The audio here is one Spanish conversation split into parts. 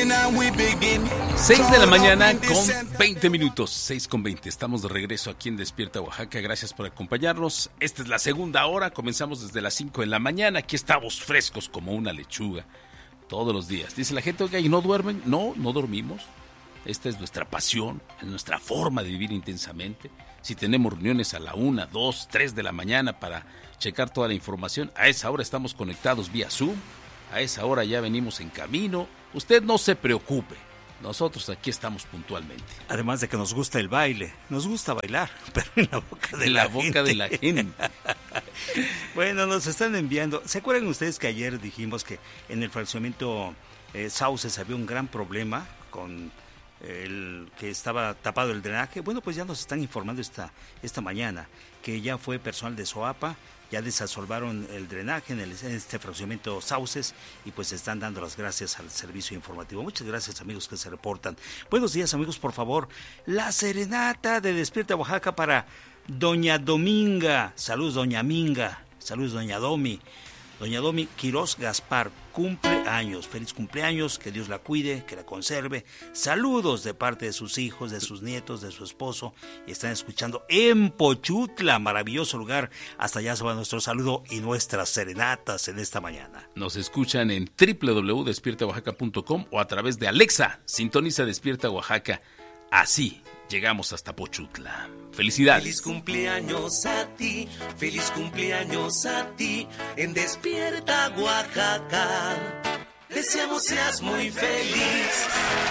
6 de la mañana con 20 minutos, 6 con 20. Estamos de regreso aquí en Despierta Oaxaca. Gracias por acompañarnos. Esta es la segunda hora. Comenzamos desde las 5 de la mañana. Aquí estamos frescos como una lechuga todos los días. Dice la gente, oiga, ¿y no duermen? No, no dormimos. Esta es nuestra pasión, es nuestra forma de vivir intensamente. Si tenemos reuniones a la 1, 2, 3 de la mañana para checar toda la información, a esa hora estamos conectados vía Zoom. A esa hora ya venimos en camino. Usted no se preocupe. Nosotros aquí estamos puntualmente. Además de que nos gusta el baile, nos gusta bailar, pero en la boca de la boca de la gente. Bueno, nos están enviando. ¿Se acuerdan ustedes que ayer dijimos que en el fraccionamiento Sauces había un gran problema con el que estaba tapado el drenaje? Bueno, pues ya nos están informando esta mañana que ya fue personal de SOAPA, ya desasolvaron el drenaje en este fraccionamiento Sauces y pues están dando las gracias al servicio informativo. Muchas gracias, amigos que se reportan. Buenos días, amigos, por favor. La serenata de Despierta Oaxaca para Doña Dominga. Saludos, Doña Minga. Saludos, Doña Domi. Doña Domi Quirós Gaspar, cumpleaños, feliz cumpleaños, que Dios la cuide, que la conserve. Saludos de parte de sus hijos, de sus nietos, de su esposo. Y están escuchando en Pochutla, maravilloso lugar. Hasta allá se va nuestro saludo y nuestras serenatas en esta mañana. Nos escuchan en www.despiertaoaxaca.com o a través de Alexa. Sintoniza Despierta Oaxaca. Así llegamos hasta Pochutla. ¡Felicidades! Feliz cumpleaños a ti, feliz cumpleaños a ti, en Despierta Oaxaca. Deseamos seas muy feliz.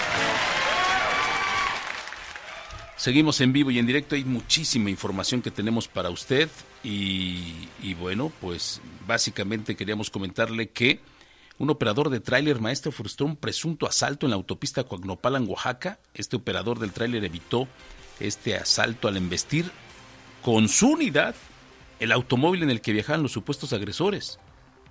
Seguimos en vivo y en directo. Hay muchísima información que tenemos para usted y bueno, pues básicamente queríamos comentarle que un operador de tráiler, maestro, frustró un presunto asalto en la autopista Coacnopalan, Oaxaca. Este operador del tráiler evitó este asalto al embestir con su unidad el automóvil en el que viajaban los supuestos agresores.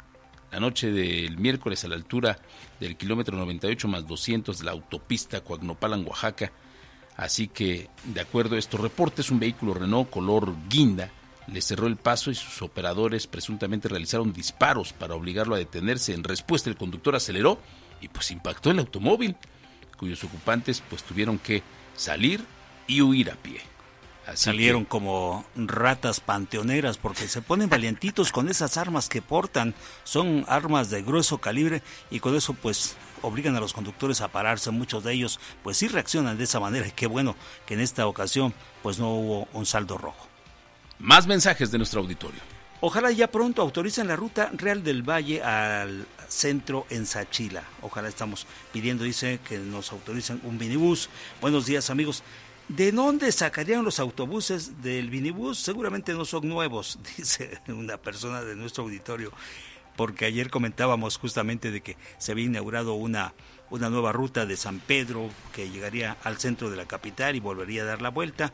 La noche del miércoles, a la altura del kilómetro 98 más 200 de la autopista Coacnopalan, Oaxaca. Así que, de acuerdo a estos reportes, un vehículo Renault color guinda le cerró el paso y sus operadores presuntamente realizaron disparos para obligarlo a detenerse. En respuesta, el conductor aceleró y pues impactó el automóvil, cuyos ocupantes pues tuvieron que salir y huir a pie. Así salieron como ratas panteoneras porque se ponen valientitos con esas armas que portan. Son armas de grueso calibre y con eso pues obligan a los conductores a pararse. Muchos de ellos pues sí reaccionan de esa manera y qué bueno que en esta ocasión pues no hubo un saldo rojo. Más mensajes de nuestro auditorio. Ojalá ya pronto autoricen la ruta Real del Valle al centro en Sachila. Ojalá estamos pidiendo, dice, que nos autoricen un minibús. Buenos días, amigos. ¿De dónde sacarían los autobuses del minibús? Seguramente no son nuevos, dice una persona de nuestro auditorio, porque ayer comentábamos justamente de que se había inaugurado una nueva ruta de San Pedro que llegaría al centro de la capital y volvería a dar la vuelta,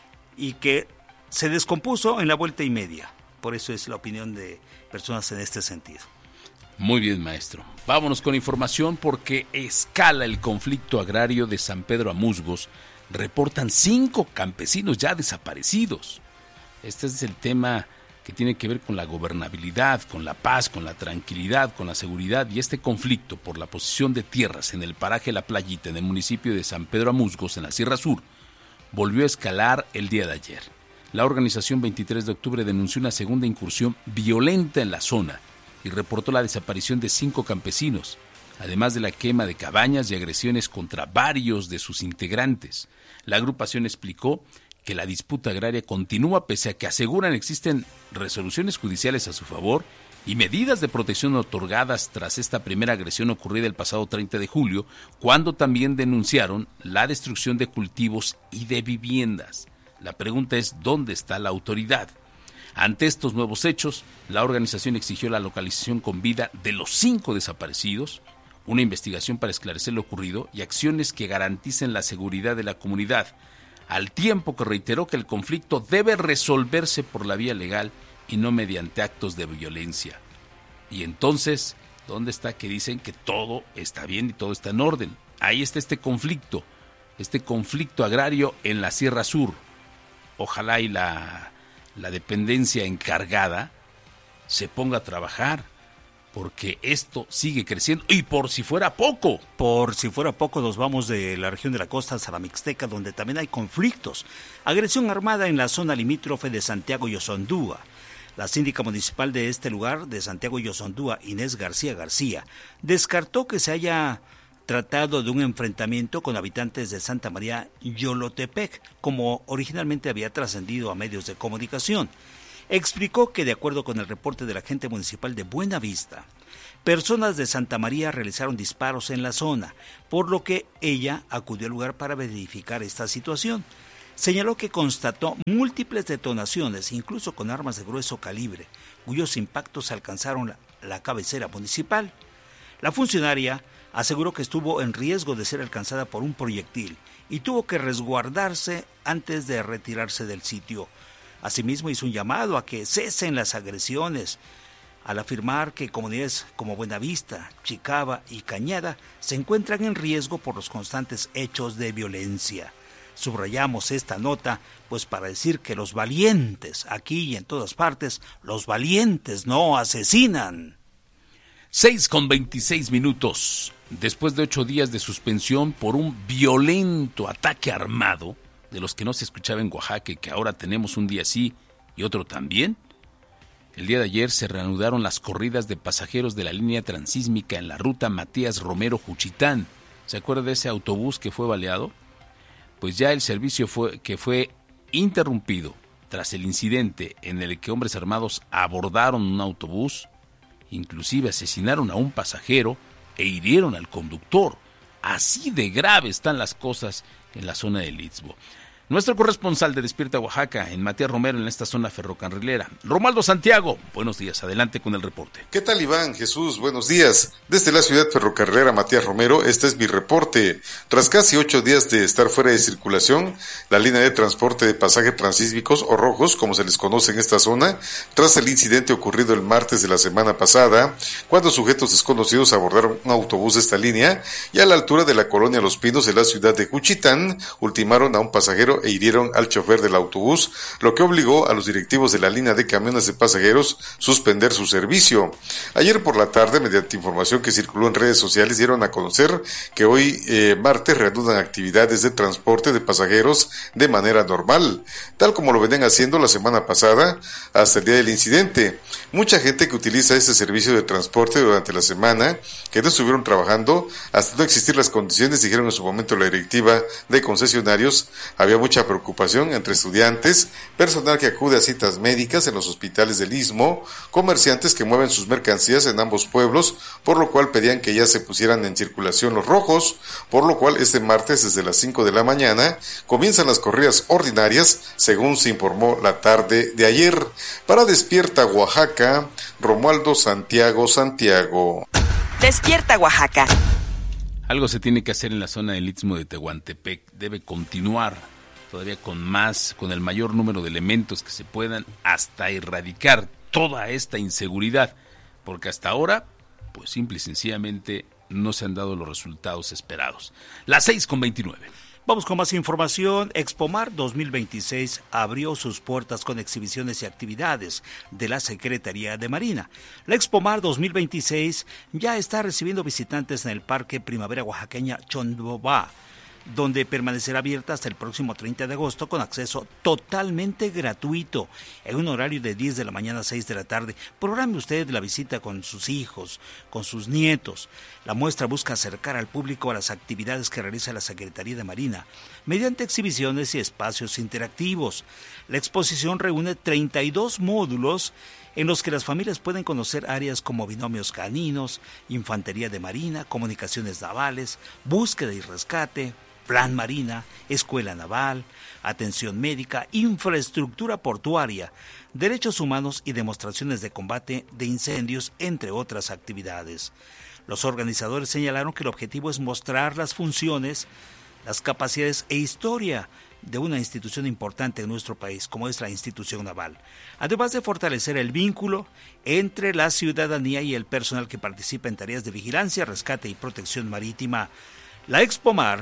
y que se descompuso en la vuelta y media. Por eso es la opinión de personas en este sentido. Muy bien, maestro. Vámonos con información porque escala el conflicto agrario de San Pedro a Musgos. Reportan 5 campesinos ya desaparecidos. Este es el tema que tiene que ver con la gobernabilidad, con la paz, con la tranquilidad, con la seguridad, y este conflicto por la posesión de tierras en el paraje La Playita, en el municipio de San Pedro a Musgos, en la Sierra Sur, volvió a escalar el día de ayer. La organización 23 de octubre denunció una segunda incursión violenta en la zona y reportó la desaparición de 5 campesinos, además de la quema de cabañas y agresiones contra varios de sus integrantes. La agrupación explicó que la disputa agraria continúa pese a que aseguran existen resoluciones judiciales a su favor y medidas de protección otorgadas tras esta primera agresión ocurrida el pasado 30 de julio, cuando también denunciaron la destrucción de cultivos y de viviendas. La pregunta es, ¿dónde está la autoridad? Ante estos nuevos hechos, la organización exigió la localización con vida de los 5 desaparecidos, una investigación para esclarecer lo ocurrido y acciones que garanticen la seguridad de la comunidad, al tiempo que reiteró que el conflicto debe resolverse por la vía legal y no mediante actos de violencia. Y entonces, ¿dónde está que dicen que todo está bien y todo está en orden? Ahí está este conflicto agrario en la Sierra Sur. Ojalá y la dependencia encargada se ponga a trabajar, porque esto sigue creciendo y por si fuera poco. Por si fuera poco, nos vamos de la región de la costa hasta la Mixteca, donde también hay conflictos. Agresión armada en la zona limítrofe de Santiago y Osondúa. La síndica municipal de este lugar, de Santiago y Osondúa, Inés García García, descartó que se haya tratado de un enfrentamiento con habitantes de Santa María Yolotepec, como originalmente había trascendido a medios de comunicación. Explicó que, de acuerdo con el reporte del agente municipal de Buenavista, personas de Santa María realizaron disparos en la zona, por lo que ella acudió al lugar para verificar esta situación. Señaló que constató múltiples detonaciones, incluso con armas de grueso calibre, cuyos impactos alcanzaron la cabecera municipal. La funcionaria aseguró que estuvo en riesgo de ser alcanzada por un proyectil y tuvo que resguardarse antes de retirarse del sitio. Asimismo, hizo un llamado a que cesen las agresiones, al afirmar que comunidades como Buenavista, Chicaba y Cañada se encuentran en riesgo por los constantes hechos de violencia. Subrayamos esta nota, pues para decir que los valientes, aquí y en todas partes, los valientes no asesinan. 6:26. Después de 8 días de suspensión por un violento ataque armado, de los que no se escuchaba en Oaxaca y que ahora tenemos un día sí y otro también, el día de ayer se reanudaron las corridas de pasajeros de la línea transísmica en la ruta Matías Romero-Juchitán. ¿Se acuerda de ese autobús que fue baleado? Pues ya el servicio fue interrumpido tras el incidente en el que hombres armados abordaron un autobús, inclusive asesinaron a un pasajero e hirieron al conductor. Así de grave están las cosas en la zona del Istmo. Nuestro corresponsal de Despierta Oaxaca, en Matías Romero, en esta zona ferrocarrilera, Romualdo Santiago, buenos días, adelante con el reporte. ¿Qué tal, Iván? Jesús, buenos días. Desde la ciudad ferrocarrilera Matías Romero, este es mi reporte. Tras casi 8 días de estar fuera de circulación, la línea de transporte de pasajes transísmicos o rojos, como se les conoce en esta zona, tras el incidente ocurrido el martes de la semana pasada, cuando sujetos desconocidos abordaron un autobús de esta línea y a la altura de la colonia Los Pinos de la ciudad de Juchitán, ultimaron a un pasajero e hirieron al chofer del autobús, lo que obligó a los directivos de la línea de camiones de pasajeros suspender su servicio. Ayer por la tarde, mediante información que circuló en redes sociales, dieron a conocer que hoy martes reanudan actividades de transporte de pasajeros de manera normal, tal como lo venían haciendo la semana pasada hasta el día del incidente. Mucha gente que utiliza este servicio de transporte durante la semana, que no estuvieron trabajando hasta no existir las condiciones, dijeron en su momento la directiva de concesionarios. Había mucha preocupación entre estudiantes, personal que acude a citas médicas en los hospitales del Istmo, comerciantes que mueven sus mercancías en ambos pueblos, por lo cual pedían que ya se pusieran en circulación los rojos, por lo cual este martes desde las 5 de la mañana comienzan las corridas ordinarias, según se informó la tarde de ayer. Para Despierta Oaxaca, Romualdo Santiago. Despierta Oaxaca. Algo se tiene que hacer en la zona del Istmo de Tehuantepec. Debe continuar todavía con el mayor número de elementos que se puedan, hasta erradicar toda esta inseguridad, porque hasta ahora, pues simple y sencillamente no se han dado los resultados esperados. Las 6:29. Vamos con más información. Expomar 2026 abrió sus puertas con exhibiciones y actividades de la Secretaría de Marina. La Expomar 2026 ya está recibiendo visitantes en el Parque Primavera Oaxaqueña Chondobá, donde permanecerá abierta hasta el próximo 30 de agosto con acceso totalmente gratuito, en un horario de 10 de la mañana a 6 de la tarde. Programe usted la visita con sus hijos, con sus nietos. La muestra busca acercar al público a las actividades que realiza la Secretaría de Marina, mediante exhibiciones y espacios interactivos. La exposición reúne 32 módulos en los que las familias pueden conocer áreas como binomios caninos, infantería de marina, comunicaciones navales, búsqueda y rescate, plan marina, escuela naval, atención médica, infraestructura portuaria, derechos humanos y demostraciones de combate de incendios, entre otras actividades. Los organizadores señalaron que el objetivo es mostrar las funciones, las capacidades e historia de una institución importante en nuestro país, como es la institución naval, además de fortalecer el vínculo entre la ciudadanía y el personal que participa en tareas de vigilancia, rescate y protección marítima. La Expomar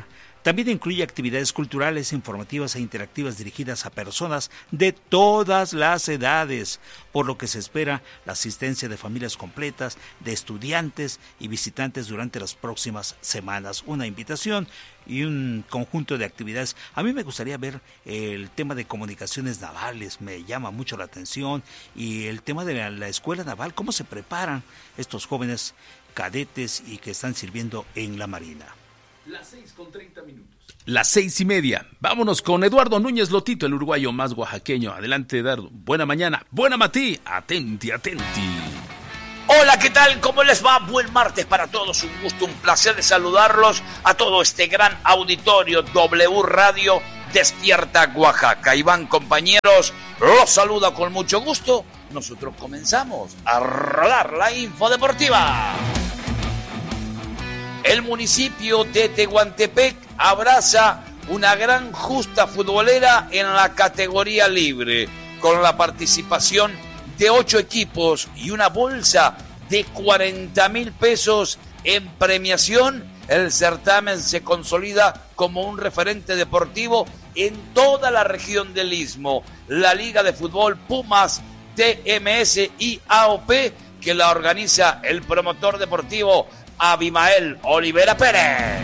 También incluye actividades culturales, informativas e interactivas dirigidas a personas de todas las edades, por lo que se espera la asistencia de familias completas, de estudiantes y visitantes durante las próximas semanas. Una invitación y un conjunto de actividades. A mí me gustaría ver el tema de comunicaciones navales, me llama mucho la atención, y el tema de la escuela naval, cómo se preparan estos jóvenes cadetes y que están sirviendo en la Marina. Las 6:30. Las 6:30. Vámonos con Eduardo Núñez Lotito, el uruguayo más oaxaqueño. Adelante, Eduardo. Buena mañana. Buena matí. Atenti, atenti. Hola, ¿qué tal? ¿Cómo les va? Buen martes para todos. Un gusto, un placer de saludarlos a todo este gran auditorio W Radio Despierta Oaxaca. Iván, compañeros, los saluda con mucho gusto. Nosotros comenzamos a rodar la info deportiva. El municipio de Tehuantepec abraza una gran justa futbolera en la categoría libre, con la participación de 8 equipos y una bolsa de 40,000 pesos en premiación. El certamen se consolida como un referente deportivo en toda la región del Istmo. La Liga de Fútbol Pumas TMS y AOP, que la organiza el promotor deportivo Abimael Olivera Pérez.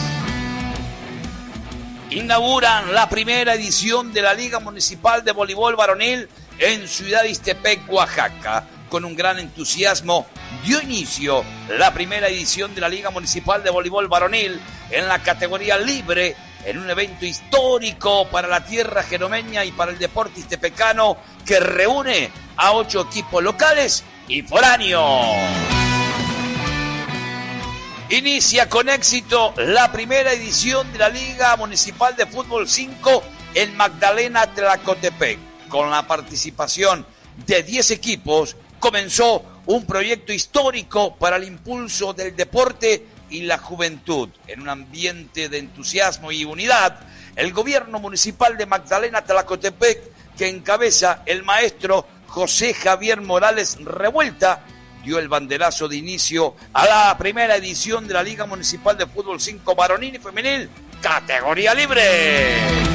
Inauguran la primera edición de la Liga Municipal de Voleibol Varonil en Ciudad Ixtepec, Oaxaca. Con un gran entusiasmo dio inicio la primera edición de la Liga Municipal de Voleibol Varonil en la categoría libre, en un evento histórico para la tierra jeromeña y para el deporte ixtepecano, que reúne a 8 equipos locales y foráneos. Inicia con éxito la primera edición de la Liga Municipal de Fútbol 5 en Magdalena, Tlacotepec. Con la participación de 10 equipos, comenzó un proyecto histórico para el impulso del deporte y la juventud. En un ambiente de entusiasmo y unidad, el gobierno municipal de Magdalena, Tlacotepec, que encabeza el maestro José Javier Morales Revuelta, dio el banderazo de inicio a la primera edición de la Liga Municipal de Fútbol 5 varonil y femenil, categoría libre.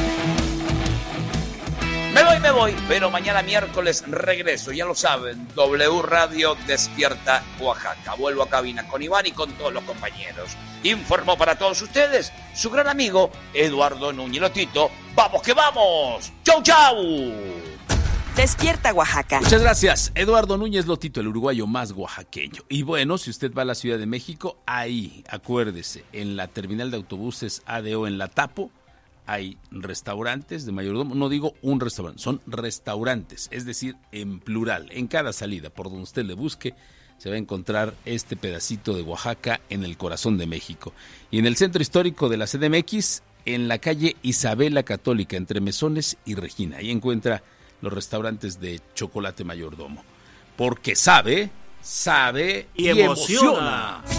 Me voy, pero mañana miércoles regreso, ya lo saben, W Radio Despierta Oaxaca. Vuelvo a cabina con Iván y con todos los compañeros. Informó para todos ustedes su gran amigo Eduardo Núñez Lotito. ¡Vamos que vamos! ¡Chau, chau! Despierta Oaxaca. Muchas gracias, Eduardo Núñez Lotito, el uruguayo más oaxaqueño. Y bueno, si usted va a la Ciudad de México, ahí, acuérdese, en la terminal de autobuses ADO en La Tapo, hay restaurantes de mayordomo. No digo un restaurante, son restaurantes, es decir, en plural. En cada salida, por donde usted le busque, se va a encontrar este pedacito de Oaxaca en el corazón de México. Y en el centro histórico de la CDMX, en la calle Isabel la Católica, entre Mesones y Regina. Ahí encuentra los restaurantes de Chocolate Mayordomo. Porque sabe y emociona.